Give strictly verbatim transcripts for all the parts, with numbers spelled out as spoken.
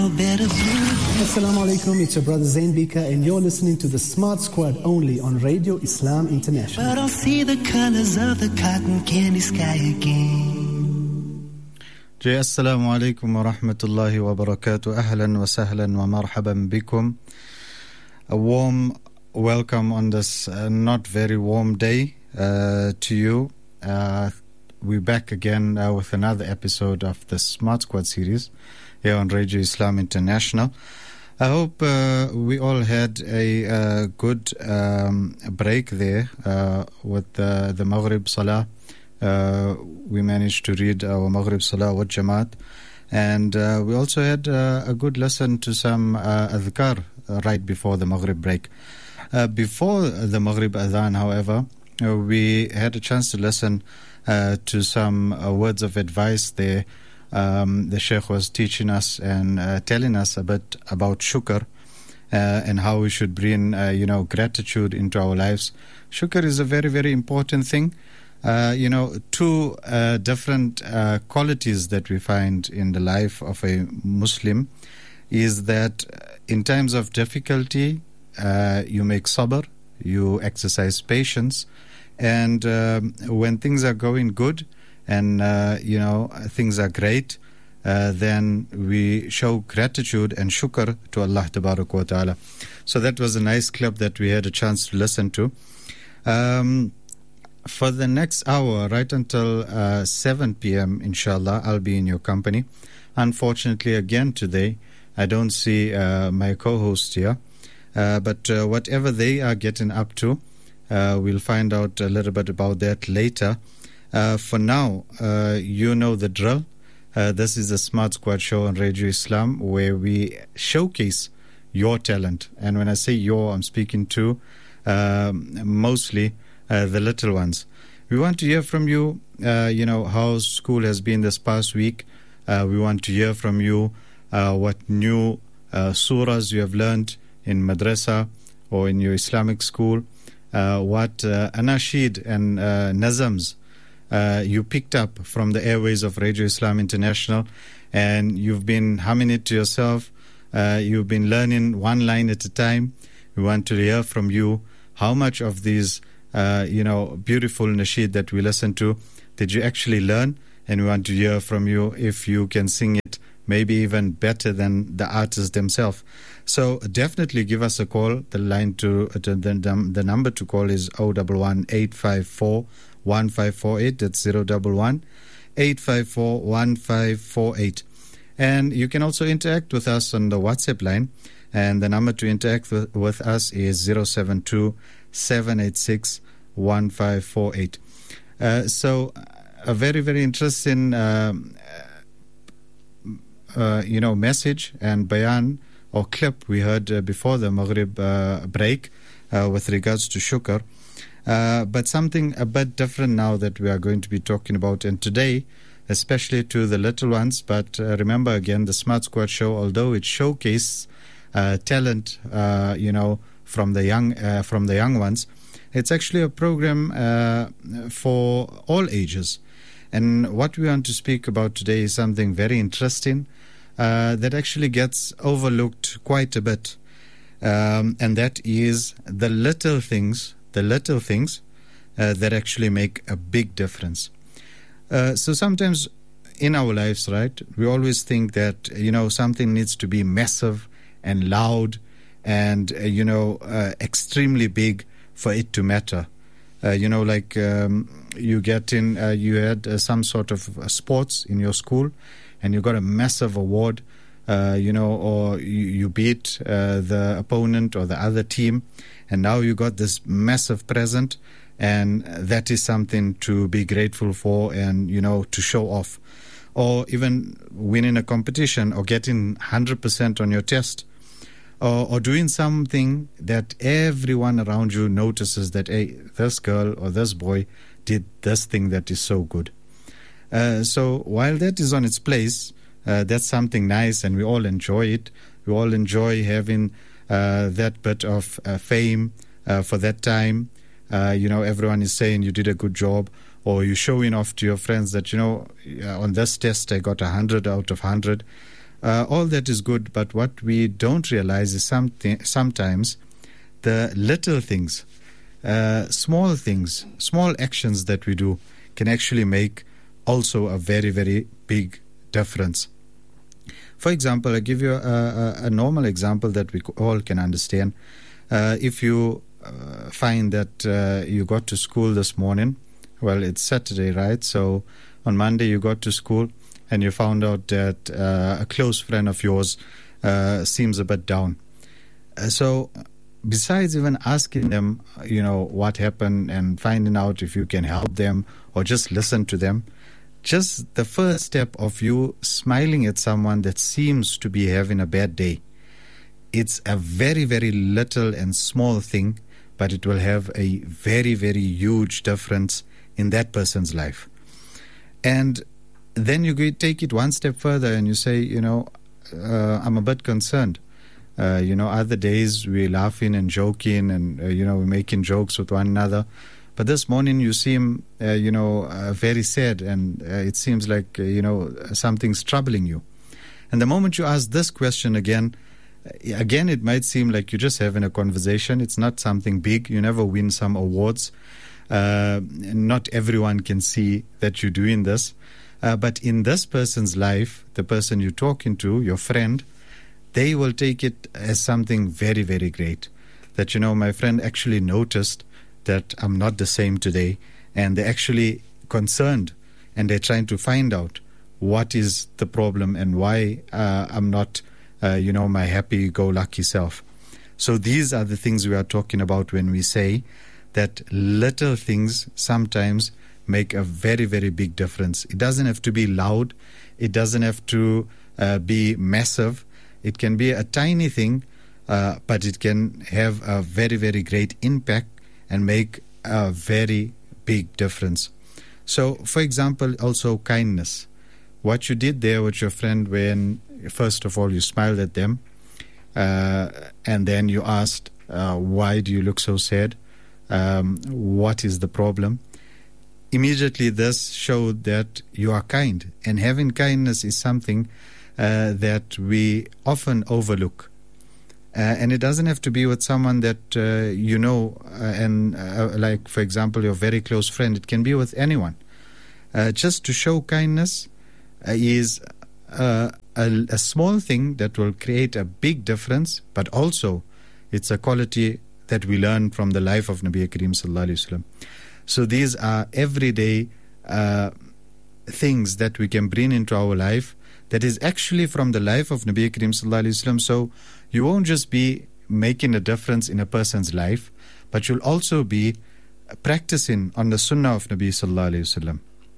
Assalamu alaikum, it's your brother Zain Bika and you're listening to the Smart Squad only on Radio Islam International. But I'll see the colors of the cotton candy sky again. Jai assalamu alaikum wa rahmatullahi wa barakatuh. Ahlan wa sahlan wa marhaban bikum. A warm welcome on this uh, not very warm day uh, to you. Uh, we're back again uh, with another episode of the Smart Squad series here on Radio Islam International. I hope uh, we all had a uh, good um, break there uh, with uh, the Maghrib Salah. Uh, we managed to read our Maghrib Salah with Jamaat. And uh, we also had uh, a good listen to some uh, adhkar uh, right before the Maghrib break. Uh, before the Maghrib Adhan, however, uh, we had a chance to listen uh, to some uh, words of advice there. Um, the Sheikh was teaching us and uh, telling us a bit about shukr uh, and how we should bring, uh, you know, gratitude into our lives. Shukr is a very, very important thing. Uh, you know, two uh, different uh, qualities that we find in the life of a Muslim is that in times of difficulty, uh, you make sabr, you exercise patience, and um, when things are going good, and, uh, you know, things are great, uh, then we show gratitude and shukr to Allah Tabarak wa Ta'ala. So that was a nice clip that we had a chance to listen to. Um, for the next hour, right until uh, seven p.m., inshallah, I'll be in your company. Unfortunately, again today, I don't see uh, my co-host here. Uh, but uh, whatever they are getting up to, uh, we'll find out a little bit about that later. Uh, for now, uh, you know the drill. Uh, this is a Smart Squad show on Radio Islam where we showcase your talent. And when I say your, I'm speaking to um, mostly uh, the little ones. We want to hear from you, uh, you know, how school has been this past week. Uh, we want to hear from you uh, what new uh, surahs you have learned in madrasa or in your Islamic school, uh, what uh, anashid and uh, nazams Uh, you picked up from the airways of Radio Islam International, and you've been humming it to yourself. Uh, you've been learning one line at a time. We want to hear from you how much of these, uh, you know, beautiful nasheed that we listen to did you actually learn, and we want to hear from you if you can sing it maybe even better than the artists themselves. So definitely give us a call. The line to, to the, the number to call is zero one one eight five four one five four eight. That's zero one one eight five four one five four eight. And you can also interact with us on the WhatsApp line, and the number to interact with, with us is zero seven two seven eight six one five four eight. Uh, so a very, very interesting um, uh, you know, message and bayan or clip we heard uh, before the Maghrib uh, break uh, with regards to shukr. Uh, but something a bit different now that we are going to be talking about. And today, especially to the little ones, but uh, remember again, the Smart Squad show, although it showcases uh, talent, uh, you know, from the young uh, from the young ones, it's actually a program uh, for all ages. And what we want to speak about today is something very interesting uh, that actually gets overlooked quite a bit. Um, and that is the little things the little things uh, that actually make a big difference. Uh, so sometimes in our lives, right, we always think that, you know, something needs to be massive and loud and, uh, you know, uh, extremely big for it to matter. Uh, you know, like um, you get in, uh, you had uh, some sort of uh, sports in your school and you got a massive award, uh, you know, or you, you beat uh, the opponent or the other team. And now you got this massive present, and that is something to be grateful for and, you know, to show off. Or even winning a competition or getting one hundred percent on your test. Or, or doing something that everyone around you notices that, hey, this girl or this boy did this thing that is so good. Uh, so while that is on its place, uh, that's something nice and we all enjoy it. We all enjoy having Uh, that bit of uh, fame uh, for that time. Uh, you know, everyone is saying you did a good job, or you're showing off to your friends that, you know, on this test I got one hundred out of one hundred. uh, all that is good, but what we don't realize is something, sometimes the little things, uh, small things, small actions that we do can actually make also a very, very big difference. For example, I give you a, a, a normal example that we all can understand. Uh, if you uh, find that uh, you got to school this morning, well, it's Saturday, right? So on Monday you got to school and you found out that uh, a close friend of yours uh, seems a bit down. Uh, so besides even asking them, you know, what happened and finding out if you can help them or just listen to them, just the first step of you smiling at someone that seems to be having a bad day, it's a very, very little and small thing, but it will have a very, very huge difference in that person's life. And then you go take it one step further and you say, you know, uh, I'm a bit concerned. Uh, you know, other days we're laughing and joking and, uh, you know, we're making jokes with one another. But this morning you seem, uh, you know, uh, very sad, and uh, it seems like, uh, you know, something's troubling you. And the moment you ask this question again, uh, again, it might seem like you're just having a conversation. It's not something big. You never win some awards. Uh, not everyone can see that you're doing this. Uh, but in this person's life, the person you're talking to, your friend, they will take it as something very, very great. That, you know, my friend actually noticed that I'm not the same today, and they're actually concerned and they're trying to find out what is the problem and why uh, I'm not, uh, you know, my happy-go-lucky self. So these are the things we are talking about when we say that little things sometimes make a very, very big difference. It doesn't have to be loud. It doesn't have to uh, be massive. It can be a tiny thing, uh, but it can have a very, very great impact and make a very big difference. So, for example, also kindness. What you did there with your friend when, first of all, you smiled at them, uh, and then you asked, uh, why do you look so sad? Um, what is the problem? Immediately this showed that you are kind. And having kindness is something uh, that we often overlook. Uh, and it doesn't have to be with someone that uh, you know, uh, and uh, like, for example, your very close friend. It can be with anyone. Uh, just to show kindness uh, is uh, a, a small thing that will create a big difference, but also it's a quality that we learn from the life of Nabi Kareem Sallallahu Alaihi Wasallam. So these are everyday uh, things that we can bring into our life that is actually from the life of Nabi Kareem Sallallahu Alaihi Wasallam. So you won't just be making a difference in a person's life, but you'll also be practicing on the sunnah of Nabi Sallallahu Alaihi Wasallam.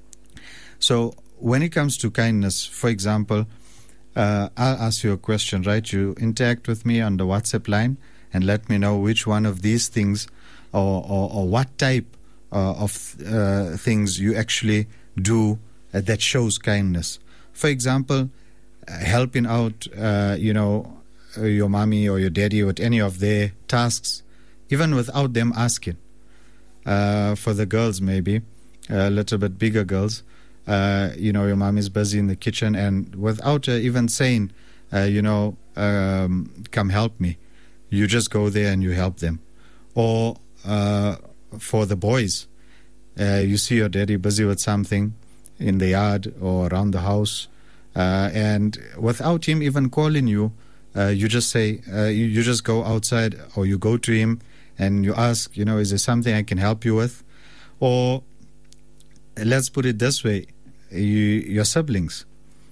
So when it comes to kindness, for example, uh, I'll ask you a question, right? You interact with me on the WhatsApp line and let me know which one of these things or, or, or what type uh, of uh, things you actually do uh, that shows kindness. For example, uh, helping out, uh, you know, uh, your mommy or your daddy with any of their tasks, even without them asking. Uh, for the girls, maybe, a little bit bigger girls, uh, you know, your mom is busy in the kitchen and without uh, even saying, uh, you know, um, come help me, you just go there and you help them. Or uh, for the boys, uh, you see your daddy busy with something in the yard or around the house, uh, and without him even calling you, uh, you just say, uh, you, you just go outside or you go to him and you ask, you know, is there something I can help you with? Or let's put it this way, you, your siblings,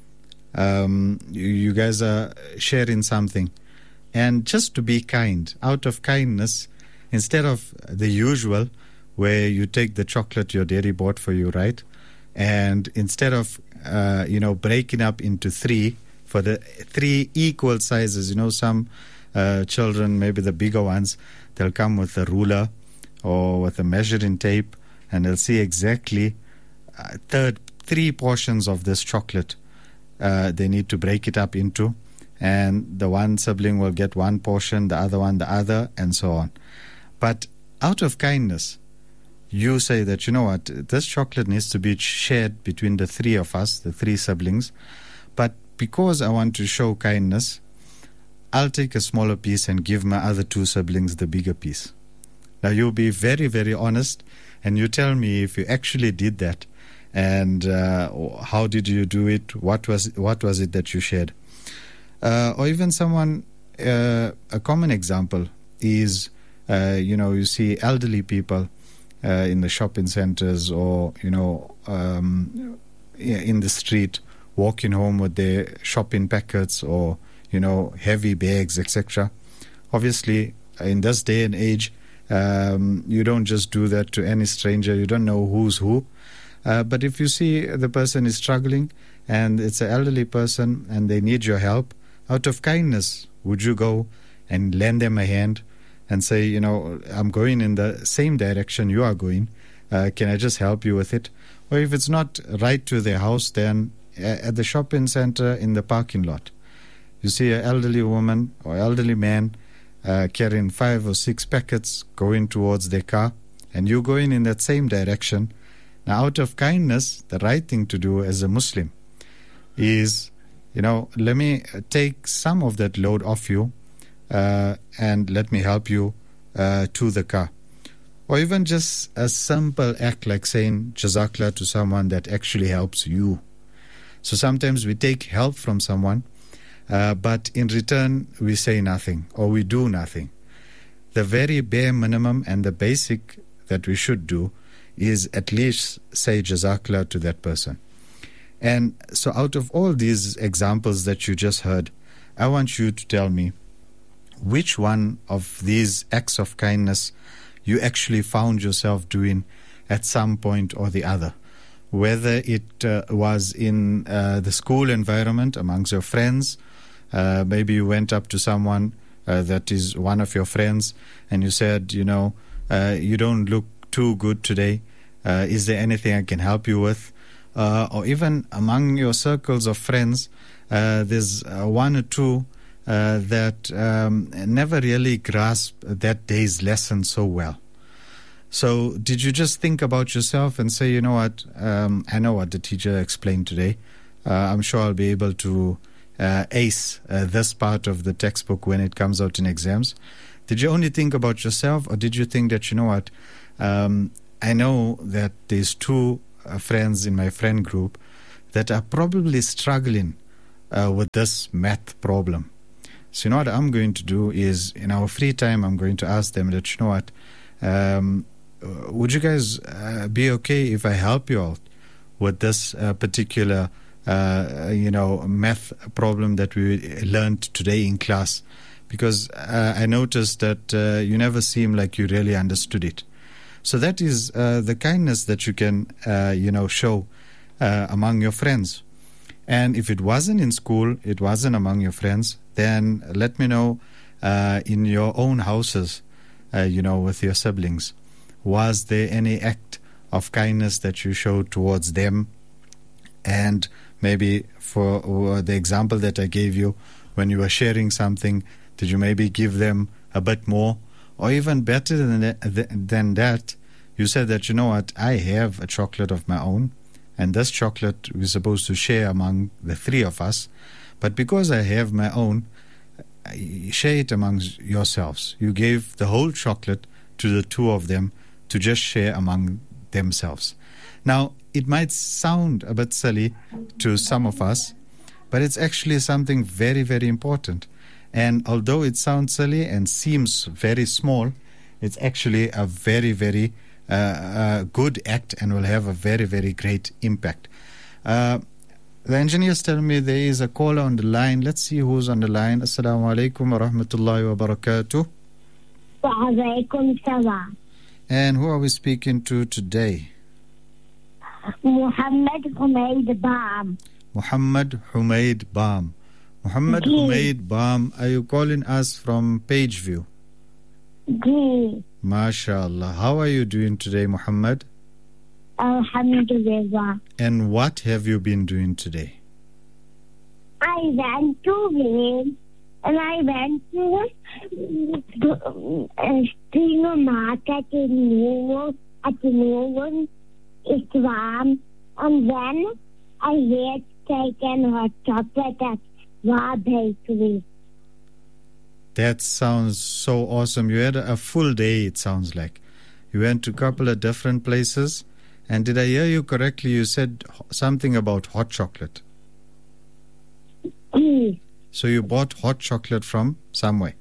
um, you, you guys are sharing something, and just to be kind, out of kindness, instead of the usual where you take the chocolate your daddy bought for you, right? And instead of, uh, you know, breaking up into three for the three equal sizes, you know, some uh, children, maybe the bigger ones, they'll come with a ruler or with a measuring tape and they'll see exactly uh, third, three portions of this chocolate. Uh, they need to break it up into, and the one sibling will get one portion, the other one the other, and so on. But out of kindness, you say that, you know what, this chocolate needs to be shared between the three of us, the three siblings, but because I want to show kindness, I'll take a smaller piece and give my other two siblings the bigger piece. Now, you'll be very, very honest, and you tell me if you actually did that, and uh, how did you do it? What was what was it that you shared? Uh, or even someone, uh, a common example is, uh, you know, you see elderly people uh, in the shopping centers, or, you know, um, in the street, walking home with their shopping packets, or, you know, heavy bags, et cetera. Obviously, in this day and age, um, you don't just do that to any stranger. You don't know who's who. Uh, but if you see the person is struggling, and it's an elderly person, and they need your help, out of kindness, would you go and lend them a hand and say, you know, I'm going in the same direction you are going. Uh, can I just help you with it? Or if it's not right to their house, then at the shopping center, in the parking lot, you see an elderly woman or elderly man uh, carrying five or six packets going towards their car, and you going in that same direction. Now, out of kindness, the right thing to do as a Muslim is, you know, let me take some of that load off you, uh, and let me help you uh, to the car. Or even just a simple act like saying Jazakallah to someone that actually helps you. So sometimes we take help from someone, uh, but in return we say nothing, or we do nothing. The very bare minimum and the basic that we should do is at least say Jazakallah to that person. And so out of all these examples that you just heard, I want you to tell me which one of these acts of kindness you actually found yourself doing at some point or the other. Whether it uh, was in uh, the school environment amongst your friends, uh, maybe you went up to someone uh, that is one of your friends and you said, you know, uh, you don't look too good today. Uh, is there anything I can help you with? Uh, or even among your circles of friends, uh, there's uh, one or two uh, that um, never really grasp that day's lesson so well. So did you just think about yourself and say, you know what, um, I know what the teacher explained today. Uh, I'm sure I'll be able to uh, ace uh, this part of the textbook when it comes out in exams. Did you only think about yourself, or did you think that, you know what, um, I know that there's two uh, friends in my friend group that are probably struggling uh, with this math problem. So you know what I'm going to do is, in our free time, I'm going to ask them that, you know what, um, would you guys uh, be okay if I help you out with this uh, particular, uh, you know, math problem that we learned today in class? Because uh, I noticed that uh, you never seem like you really understood it. So that is uh, the kindness that you can, uh, you know, show uh, among your friends. And if it wasn't in school, it wasn't among your friends, then let me know uh, in your own houses, uh, you know, with your siblings. Was there any act of kindness that you showed towards them? And maybe for the example that I gave you, when you were sharing something, did you maybe give them a bit more? Or even better than that, than that, you said that, you know what, I have a chocolate of my own, and this chocolate we're supposed to share among the three of us. But because I have my own, share it amongst yourselves. You gave the whole chocolate to the two of them to just share among themselves. Now, it might sound a bit silly to some of us, but it's actually something very, very important. And although it sounds silly and seems very small, it's actually a very, very uh, uh, good act and will have a very, very great impact. Uh, the engineers tell me there is a caller on the line. Let's see who's on the line. Assalamu alaikum wa rahmatullahi wa barakatuh. Wa alaikum salam. And who are we speaking to today? Muhammad Humaid Bam. Muhammad Humaid Bam. Muhammad Ji. Humaid Bam, are you calling us from Pageview? Ji. MashaAllah. How are you doing today, Muhammad? Alhamdulillah. And what have you been doing today? I went to Wales and I went to the uh, market in New at New Islam, and then I had cake and hot chocolate at Wa Bakery. That sounds so awesome. You had a full day, it sounds like. You went to a couple of different places. And did I hear you correctly? You said something about hot chocolate. Mm. So you bought hot chocolate from somewhere?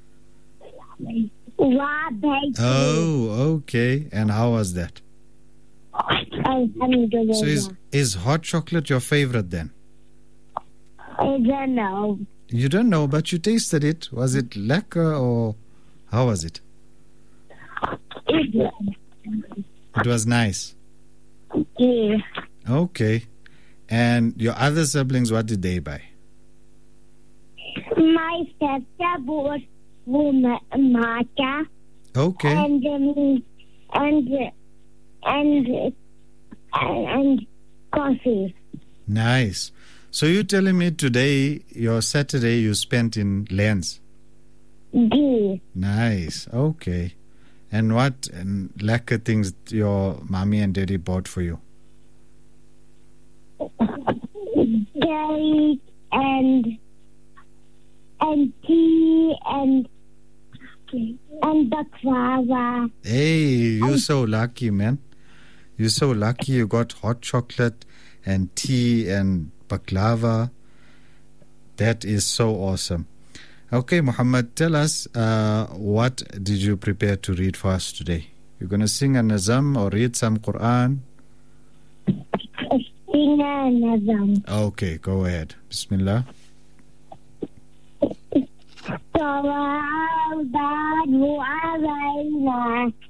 Wa Bakery. Oh, okay. And how was that? Alhamdulillah. So is, is hot chocolate your favorite then? I don't know. You don't know, but you tasted it. Was it lekker or how was it? It was. It was nice. Yeah. Okay. And your other siblings, what did they buy? My sister bought matcha. Okay. And um, and and and coffee. Nice. So you're telling me today, your Saturday, you spent in Lens? D. Nice. Okay. And what and lekker things your mommy and daddy bought for you? Cake and and tea and and baklava. Hey, you're so lucky, man. You're so lucky you got hot chocolate and tea and baklava. That is so awesome. Okay, Muhammad, tell us, uh, what did you prepare to read for us today? You're going to sing a nazam or read some Quran? Sing a nazam. Okay, go ahead. Bismillah. طلع البدر علينا